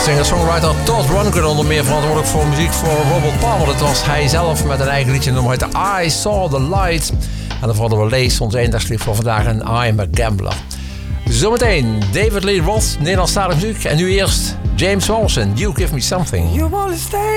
Singer-songwriter Todd Rundgren onder meer verantwoordelijk voor muziek voor Robert Palmer. Dat was hij zelf met een eigen liedje nummer heette I Saw the Light. En dan vonden we Lees, onze eindagslied voor vandaag, en I'm a Gambler. Zometeen David Lee Roth, Nederlandstalige muziek. En nu eerst James Morrison, You Give Me Something. You wanna stay